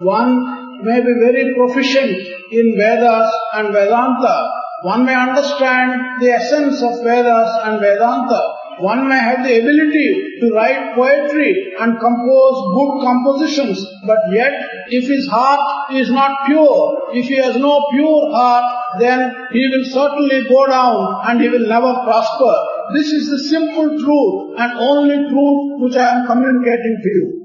One may be very proficient in Vedas and Vedanta. One may understand the essence of Vedas and Vedanta. One may have the ability to write poetry and compose good compositions, but yet if his heart is not pure, if he has no pure heart, then he will certainly go down and he will never prosper. This is the simple truth and only truth which I am communicating to you.